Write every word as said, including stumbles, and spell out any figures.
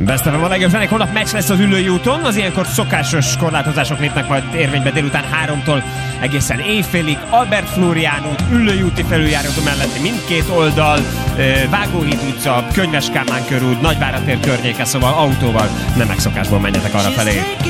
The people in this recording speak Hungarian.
Best of a legjobb zenék, holnap meccs lesz az Üllői úton, az ilyenkor szokásos korlátozások lépnek majd érvénybe délután háromtól egészen éjfélig. Albert Flórián út, Üllői úti felüljárók melletti mindkét oldal, Vágóhíd utca, Könyves Kálmán körút, Nagyvárad tér környéke, szóval autóval nem megszokásból menjetek arra felé.